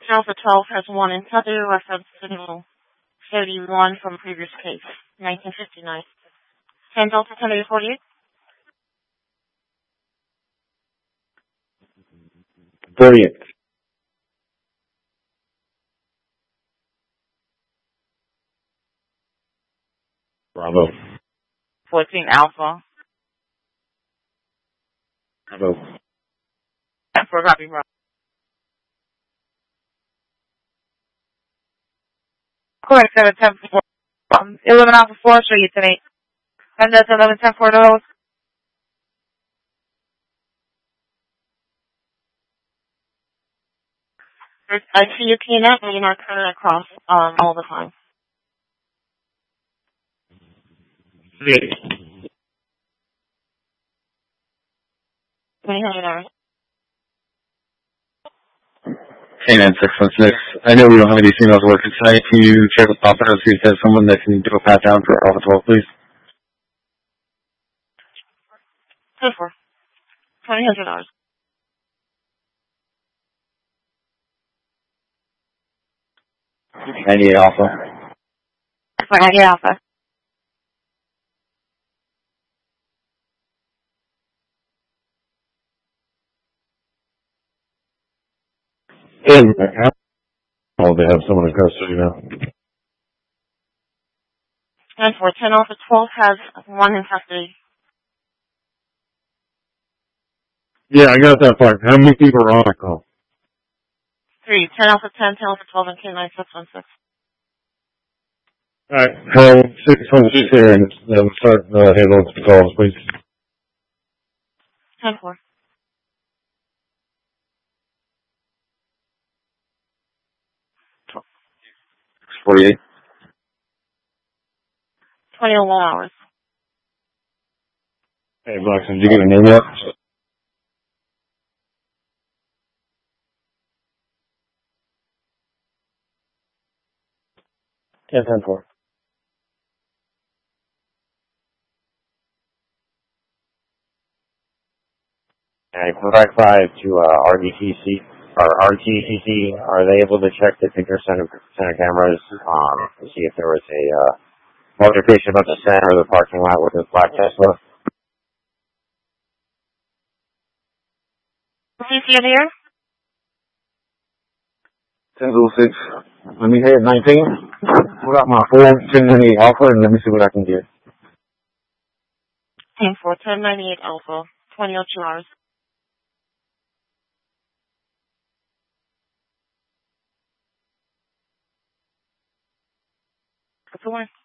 Alpha 12 has 1 in tether, reference signal 31 from previous case, 1959. 10 Delta 1048. 30th. Bravo. 14 Alpha. Bravo. 10-4, copy, Bravo. Correct, 7-10-4. 11 Alpha 4, show you tonight. And that's 11-10-4 to host. I see you keying up and you're not cutting across all the time. 20 hours. Hey, man, 616. I know we don't have any females working tonight. Can you check with Papa to see if there's someone that can do a pat down for Alpha 12, please? 10-4. $2,000. 98 Alpha. 98 Alpha. And oh, they have someone in custody now. 10-4. 10 Alpha 12 has 1 in custody. Yeah, I got that part. How many people are on that call? 3. 10 Alpha 10, 10 Alpha 12, and K9616. All right. Hello, 616 here, and we'll start handling the calls, please. 10-4. 48. 21 hours. Hey, Blackson, did you get a name yet? 10-4. And provide 5 to RDTC or RTCC. Are they able to check the Tinker Center cameras to see if there was a notification about the center or the parking lot with the black Tesla? CC here? 10-6. Let me hit 19. Pull out my phone, 1098 Alpha, and let me see what I can get. 10-4. 1098 Alpha. 22 hours. That's the one.